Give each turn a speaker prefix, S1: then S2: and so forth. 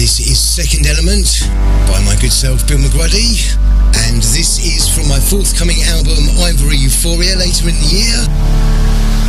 S1: This is Second Element by my good self, Bill McGruddy, and this is from my forthcoming album, Ivory Euphoria, later in the year.